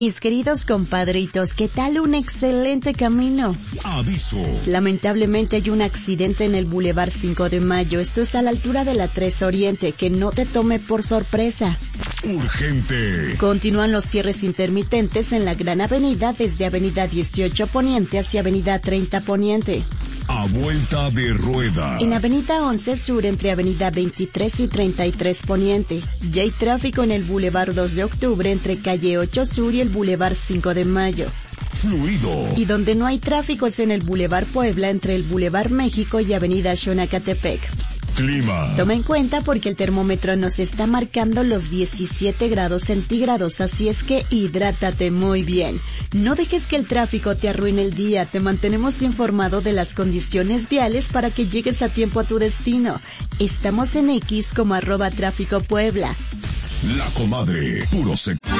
Mis queridos compadritos, ¿qué tal un excelente camino? Aviso. Lamentablemente hay un accidente en el Boulevard 5 de Mayo. Esto es a la altura de la 3 Oriente, que no te tome por sorpresa. Urgente. Continúan los cierres intermitentes en la Gran Avenida desde Avenida 18 Poniente hacia Avenida 30 Poniente. A vuelta de rueda. En Avenida 11 Sur entre Avenida 23 y 33 Poniente. Ya hay tráfico en el Boulevard 2 de Octubre entre Calle 8 Sur y el Boulevard 5 de Mayo. Fluido. Y donde no hay tráfico es en el Boulevard Puebla entre el Boulevard México y Avenida Xonacatepec. Clima. Toma en cuenta porque el termómetro nos está marcando los 17 grados centígrados, así es que hidrátate muy bien. No dejes que el tráfico te arruine el día, te mantenemos informado de las condiciones viales para que llegues a tiempo a tu destino. Estamos en X como @tráfico Puebla. La Comadre, puro sector.